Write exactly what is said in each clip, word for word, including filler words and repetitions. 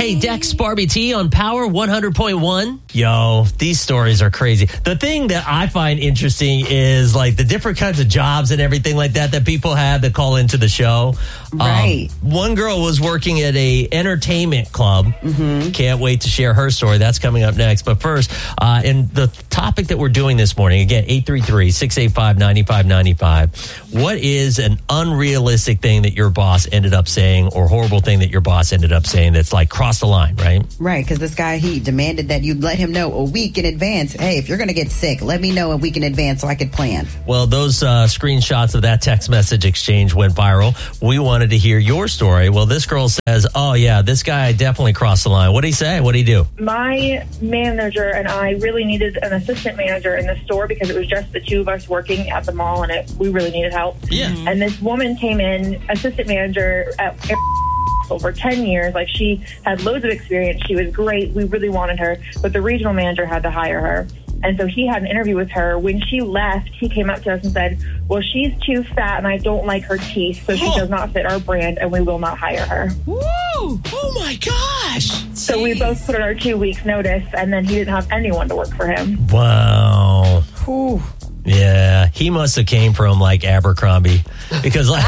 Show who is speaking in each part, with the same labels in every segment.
Speaker 1: Hey, Dex, Barbie T on Power one hundred point one. Yo, these stories are crazy. The thing that I find interesting is like the different kinds of jobs and everything like that that people have that call into the show.
Speaker 2: Right.
Speaker 1: Um, one girl was working at a entertainment club. Mm-hmm. Can't wait to share her story. That's coming up next. But first, uh, in the topic that we're doing this morning, again, eight three three, six eight five, nine five nine five. What is an unrealistic thing that your boss ended up saying or horrible thing that your boss ended up saying that's like cross the line, right?
Speaker 2: Right, because this guy, he demanded that you let him know a week in advance. Hey, if you're going to get sick, let me know a week in advance so I could plan.
Speaker 1: Well, those uh, screenshots of that text message exchange went viral. We wanted to hear your story. Well, this girl says, oh, yeah, this guy definitely crossed the line. What did he say? What did he do?
Speaker 3: My manager and I really needed an assistant manager in the store because it was just the two of us working at the mall, and it, we really needed help.
Speaker 1: Yeah.
Speaker 3: And this woman came in, assistant manager at over ten years. Like, she had loads of experience. She was great. We really wanted her, but the regional manager had to hire her. And so he had an interview with her. When she left, he came up to us and said, well, she's too fat and I don't like her teeth, so she does not fit our brand and we will not hire her.
Speaker 1: Woo! Oh my gosh!
Speaker 3: So Jeez. We both put in our two weeks notice, and then he didn't have anyone to work for him.
Speaker 1: Wow.
Speaker 2: Whew.
Speaker 1: Yeah, he must have came from like Abercrombie because like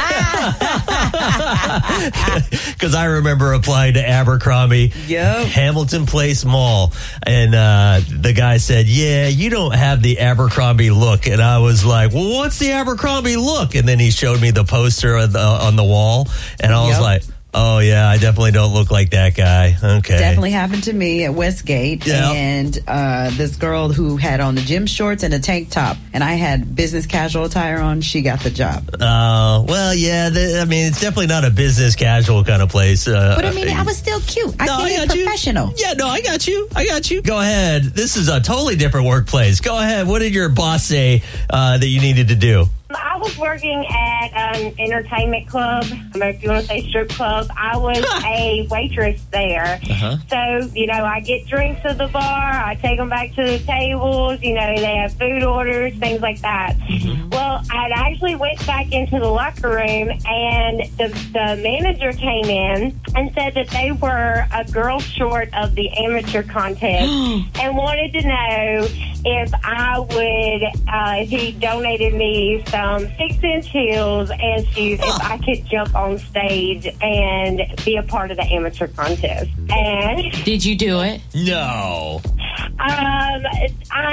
Speaker 1: because I remember applying to Abercrombie,
Speaker 2: yep.
Speaker 1: Hamilton Place Mall, and uh, the guy said, "Yeah, you don't have the Abercrombie look," and I was like, "Well, what's the Abercrombie look?" And then he showed me the poster on the, on the wall, and I was yep. like, oh, yeah, I definitely don't look like that guy. Okay.
Speaker 2: Definitely happened to me at Westgate.
Speaker 1: Yep.
Speaker 2: And uh, this girl who had on the gym shorts and a tank top, and I had business casual attire on, she got the job.
Speaker 1: Oh, uh, well, yeah, the, I mean, it's definitely not a business casual kind of place. Uh,
Speaker 2: but I mean, I was still cute. I
Speaker 1: no,
Speaker 2: think
Speaker 1: I
Speaker 2: professional.
Speaker 1: You. Yeah, no, I got you. I got you. Go ahead. This is a totally different workplace. Go ahead. What did your boss say uh, that you needed to do?
Speaker 4: I was working at an entertainment club, or if you want to say strip club. I was a waitress there.
Speaker 1: Uh-huh.
Speaker 4: So, you know, I get drinks at the bar. I take them back to the tables. You know, they have food orders, things like that. Mm-hmm. Well, I actually went back into the locker room, and the, the manager came in and said that they were a girl short of the amateur contest and wanted to know if I would, uh, if he donated me some six-inch heels and shoes if I could jump on stage and be a part of the amateur contest. And
Speaker 5: did you do it?
Speaker 1: No.
Speaker 4: Um, I,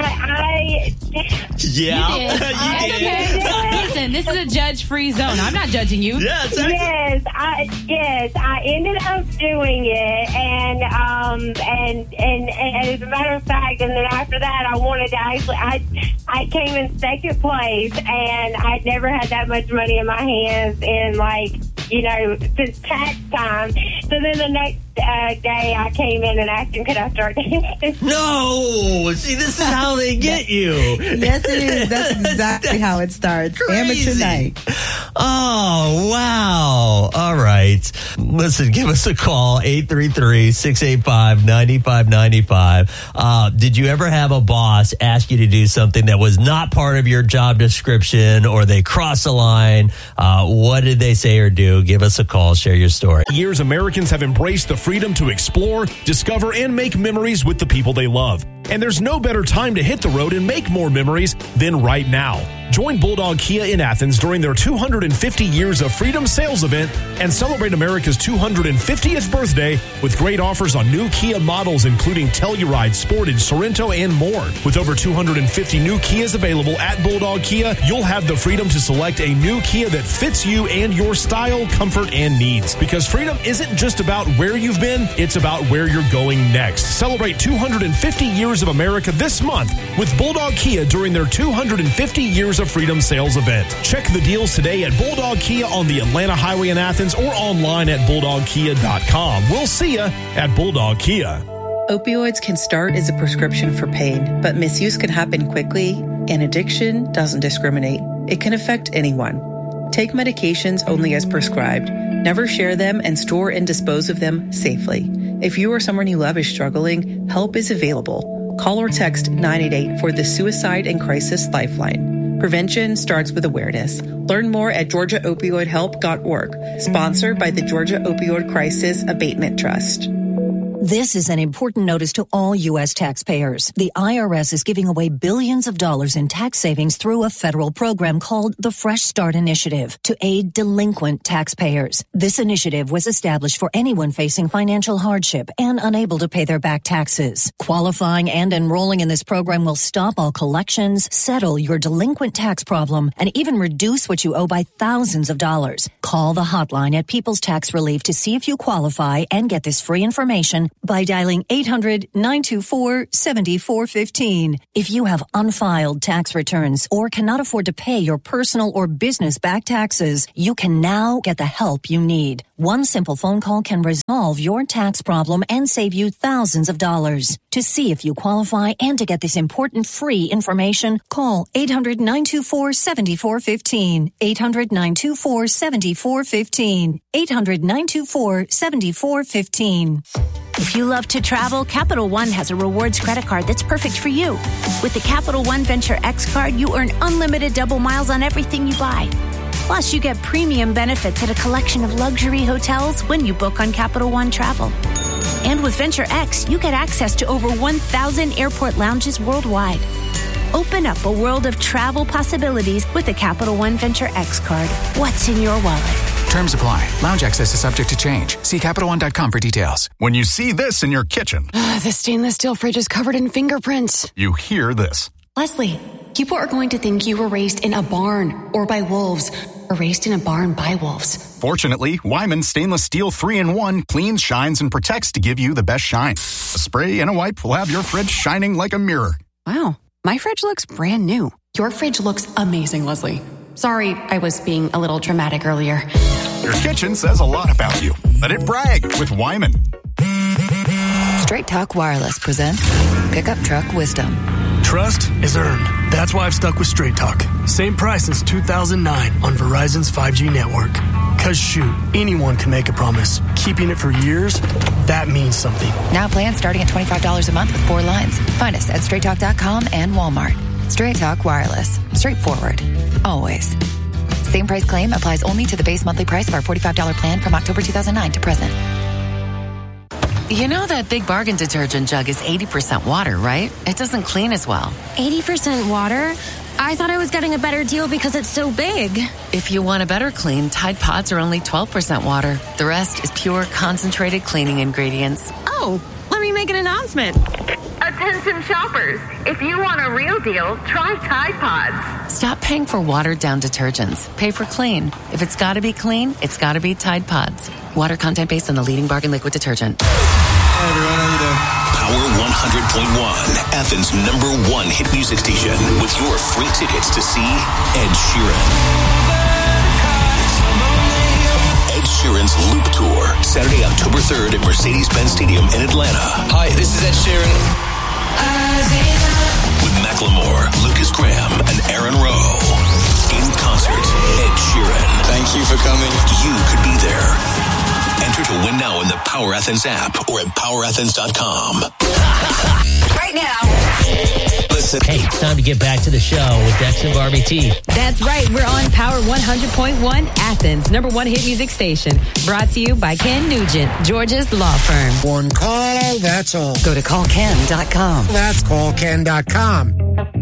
Speaker 4: I
Speaker 1: yeah,
Speaker 5: you did. you did. Okay. Listen, this is a judge-free zone. I'm not judging you.
Speaker 1: Yeah, exactly.
Speaker 4: Yes, I yes, I ended up doing it, and um, and, and and as a matter of fact, and then after that, I wanted to actually, I I came in second place, and I'd never had that much money in my hands in like, you know, since tax time. So then the next uh, day I came in and asked him, could I start dancing?
Speaker 1: No! See, this is how they get you.
Speaker 2: Yes, it is. That's exactly how it starts.
Speaker 1: Crazy.
Speaker 2: Amateur night.
Speaker 1: Oh, wow. All right. Listen, give us a call, eight three three, six eight five, nine five nine five. Uh, did you ever have a boss ask you to do something that was not part of your job description, or they crossed the line? Uh, what did they say or do? Give us a call. Share your story.
Speaker 6: Years Americans have embraced the freedom to explore, discover, and make memories with the people they love. And there's no better time to hit the road and make more memories than right now. Join Bulldog Kia in Athens during their two hundred fifty Years of Freedom sales event and celebrate America's two hundred fiftieth birthday with great offers on new Kia models, including Telluride, Sportage, Sorento, and more. With over two hundred fifty new Kias available at Bulldog Kia, you'll have the freedom to select a new Kia that fits you and your style, comfort, and needs. Because freedom isn't just about where you've been, it's about where you're going next. Celebrate two hundred fifty Years of America this month with Bulldog Kia during their two hundred fifty Years of Freedom sales event. Check the deals today at Bulldog Kia on the Atlanta Highway in Athens or online at bulldog kia dot com. We'll see you at Bulldog Kia.
Speaker 7: Opioids can start as a prescription for pain, but misuse can happen quickly, and addiction doesn't discriminate. It can affect anyone. Take medications only as prescribed. Never share them, and store and dispose of them safely. If you or someone you love is struggling, help is available. Call or text nine eight eight for the Suicide and Crisis Lifeline. Prevention starts with awareness. Learn more at georgia opioid help dot org. Sponsored by the Georgia Opioid Crisis Abatement Trust.
Speaker 8: This is an important notice to all U S taxpayers. The I R S is giving away billions of dollars in tax savings through a federal program called the Fresh Start Initiative to aid delinquent taxpayers. This initiative was established for anyone facing financial hardship and unable to pay their back taxes. Qualifying and enrolling in this program will stop all collections, settle your delinquent tax problem, and even reduce what you owe by thousands of dollars. Call the hotline at People's Tax Relief to see if you qualify and get this free information by dialing eight hundred, nine two four, seven four one five. If you have unfiled tax returns or cannot afford to pay your personal or business back taxes, you can now get the help you need. One simple phone call can resolve your tax problem and save you thousands of dollars. To see if you qualify and to get this important free information, call eight hundred, nine two four, seven four one five. eight hundred, nine two four, seven four one five. eight hundred, nine two four, seven four one five.
Speaker 9: If you love to travel, Capital One has a rewards credit card that's perfect for you. With the Capital One Venture X card, you earn unlimited double miles on everything you buy. Plus, you get premium benefits at a collection of luxury hotels when you book on Capital One Travel. And with Venture X, you get access to over one thousand airport lounges worldwide. Open up a world of travel possibilities with the Capital One Venture X card. What's in your wallet?
Speaker 10: Terms apply. Lounge access is subject to change. See Capital One dot com for details.
Speaker 11: When you see this in your kitchen,
Speaker 12: the stainless steel fridge is covered in fingerprints.
Speaker 11: You hear this.
Speaker 12: Leslie, people are going to think you were raised in a barn or by wolves or raised in a barn by wolves.
Speaker 11: Fortunately, Wyman Stainless Steel three in one cleans, shines, and protects to give you the best shine. A spray and a wipe will have your fridge shining like a mirror.
Speaker 12: Wow, my fridge looks brand new. Your fridge looks amazing, Leslie. Sorry, I was being a little dramatic earlier.
Speaker 11: Your kitchen says a lot about you. Let it brag with Wyman.
Speaker 13: Straight Talk Wireless presents Pickup Truck Wisdom.
Speaker 14: Trust is earned. That's why I've stuck with Straight Talk. Same price since two thousand nine on Verizon's five G network. Cause shoot, anyone can make a promise. Keeping it for years, that means something.
Speaker 13: Now plans starting at twenty-five dollars a month with four lines. Find us at straight talk dot com and Walmart. Straight Talk Wireless. Straightforward. Always. Same price claim applies only to the base monthly price of our forty-five dollars plan from October two thousand nine to present.
Speaker 15: You know that Big Bargain detergent jug is eighty percent water, right? It doesn't clean as well.
Speaker 16: eighty percent water? I thought I was getting a better deal because it's so big.
Speaker 15: If you want a better clean, Tide Pods are only twelve percent water. The rest is pure concentrated cleaning ingredients.
Speaker 16: Oh, let me make an announcement.
Speaker 17: Attention shoppers, if you want a real deal, try Tide Pods.
Speaker 15: Stop paying for watered-down detergents. Pay for clean. If it's got to be clean, it's got to be Tide Pods. Water content based on the leading bargain liquid detergent.
Speaker 18: Hey everyone, how you doing?
Speaker 19: Power one hundred point one, Athens' number one hit music station, with your free tickets to see Ed Sheeran. Ed Sheeran's Loop Tour, Saturday, October third at Mercedes-Benz Stadium in Atlanta.
Speaker 20: Hi, this is Ed Sheeran.
Speaker 19: With Macklemore, Lucas Graham, and Aaron Rowe. In concert, Ed Sheeran.
Speaker 20: Thank you for coming.
Speaker 19: You could be there. Enter to win now in the Power Athens app or at power athens dot com.
Speaker 17: Right now.
Speaker 1: Listen. Hey, it's time to get back to the show with Dex and Barbie T.
Speaker 21: That's right. We're on Power one hundred point one, Athens' number one hit music station. Brought to you by Ken Nugent, Georgia's law firm.
Speaker 22: One call, that's all.
Speaker 15: Go to call ken dot com.
Speaker 22: That's call ken dot com.